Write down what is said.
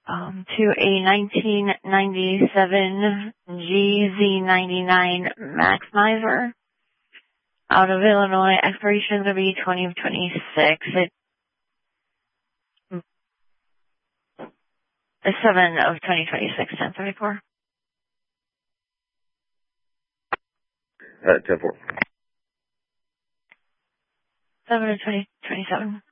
to a 1997 GZ99 Maximizer out of Illinois. Expiration will be 20 of 26. It's 7 of 2026, 1034. 10-4. 7 of 2027.